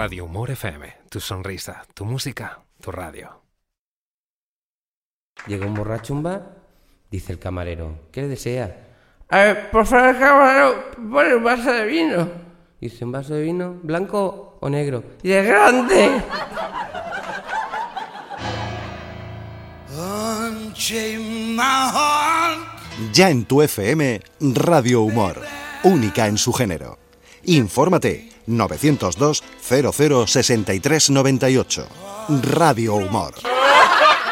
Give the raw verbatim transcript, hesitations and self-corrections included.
Radio Humor F M, tu sonrisa, tu música, tu radio. Llega un borracho a un bar, dice el camarero, ¿qué le desea? A ver, por favor, camarero, pon un vaso de vino. Dice, ¿un vaso de vino? ¿Blanco o negro? Y es grande. Ya en tu F M, Radio Humor, única en su género. Infórmate, novecientos dos, cero cero, sesenta y tres noventa y ocho. Radio Humor.